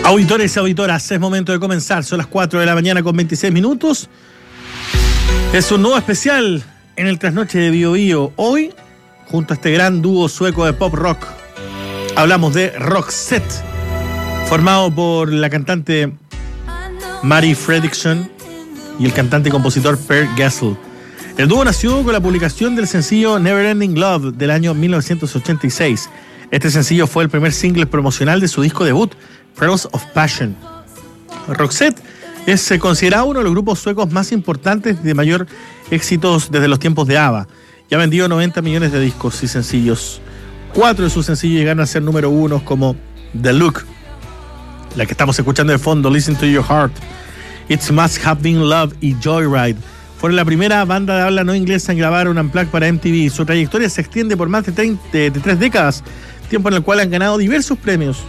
Auditores y auditoras, es momento de comenzar. Son las 4 de la mañana con 26 minutos. Es un nuevo especial en el Trasnoche de Bio Bio. Hoy, junto a este gran dúo sueco de pop rock, hablamos de Roxette, formado por la cantante Mari Fredriksson y el cantante y compositor Per Gessle. El dúo nació con la publicación del sencillo Neverending Love del año 1986. Este sencillo fue el primer single promocional de su disco debut, Pearls of Passion. Roxette es considerado uno de los grupos suecos más importantes y de mayor éxitos desde los tiempos de ABBA. Ya ha vendido 90 millones de discos y sencillos. 4 de sus sencillos llegaron a ser número 1, como The Look, la que estamos escuchando de fondo, Listen to Your Heart, It Must Have Been Love y Joyride. Fueron la primera banda de habla no inglesa en grabar un unplugged para MTV. Su trayectoria se extiende por más de 3 décadas, tiempo en el cual han ganado diversos premios.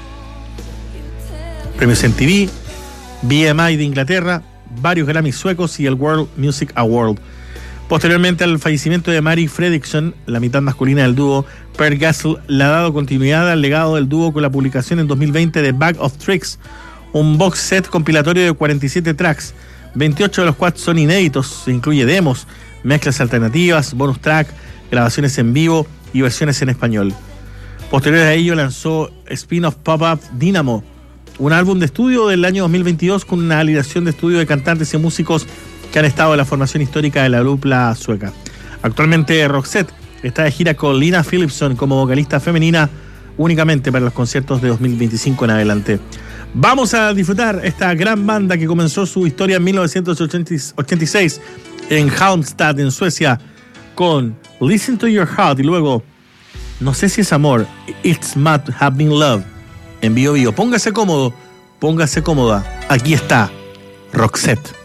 Premios MTV, BMI de Inglaterra, varios Grammys suecos y el World Music Award. Posteriormente al fallecimiento de Mari Fredriksson, la mitad masculina del dúo, Per Gessle le ha dado continuidad al legado del dúo con la publicación en 2020 de Bag of Tricks, un box set compilatorio de 47 tracks, 28 de los cuales son inéditos. Se incluye demos, mezclas alternativas, bonus track, grabaciones en vivo y versiones en español. Posterior a ello lanzó Spin-off Pop-Up Dynamo, un álbum de estudio del año 2022 con una alineación de estudio de cantantes y músicos que han estado en la formación histórica de la dupla sueca. Actualmente Roxette está de gira con Lina Philipson como vocalista femenina únicamente para los conciertos de 2025 en adelante. Vamos a disfrutar esta gran banda que comenzó su historia en 1986 en Halmstad, en Suecia, con Listen to Your Heart y luego No sé si es amor, It Must Have Been Love en Bio Bio. Póngase cómodo, póngase cómoda. Aquí está Roxette.